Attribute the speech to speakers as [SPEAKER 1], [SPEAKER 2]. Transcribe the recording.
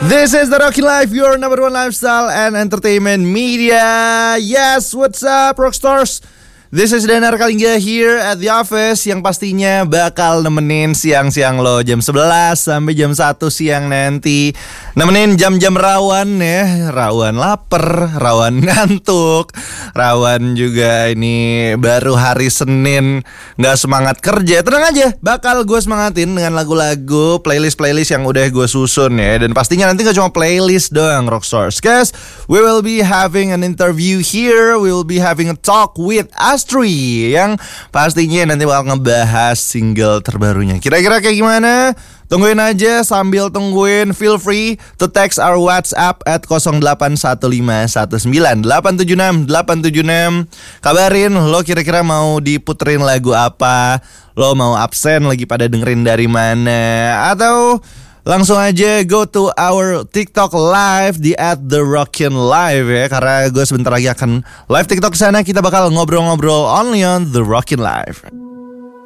[SPEAKER 1] This is the Rockin' Life, your number one lifestyle and entertainment media. Yes, what's up Rockstars? This is Danar Kalingga here at the office, yang pastinya bakal nemenin siang-siang lo jam 11 sampai jam 1 siang nanti. Nemenin jam-jam rawan ya, rawan lapar, rawan ngantuk, rawan juga ini baru hari Senin gak semangat kerja. Tenang aja, bakal gue semangatin dengan lagu-lagu, playlist-playlist yang udah gue susun ya. Dan pastinya nanti gak cuma playlist doang Rockstars, guys. We will be having an interview here. We will be having a talk with Astri, yang pastinya nanti bakal ngebahas single terbarunya. Kira-kira kayak gimana? Tungguin aja, sambil tungguin feel free to text our WhatsApp at 081519876 Kabarin lo kira-kira mau diputerin lagu apa, lo mau absen lagi pada dengerin dari mana, atau langsung aja go to our TikTok live di @therockinlive ya, karena gue sebentar lagi akan live TikTok sana. Kita bakal ngobrol-ngobrol only on The Rockin' Live.